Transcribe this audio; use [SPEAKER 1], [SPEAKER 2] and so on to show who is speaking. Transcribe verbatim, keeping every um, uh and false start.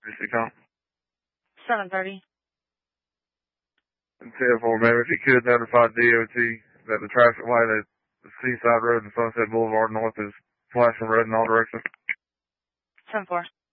[SPEAKER 1] Emergency call.
[SPEAKER 2] seven thirty.
[SPEAKER 1] And ten four, ma'am, if you could notify D O T that the traffic light at Seaside Road and Sunset Boulevard North is flashing red in all directions.
[SPEAKER 2] ten four.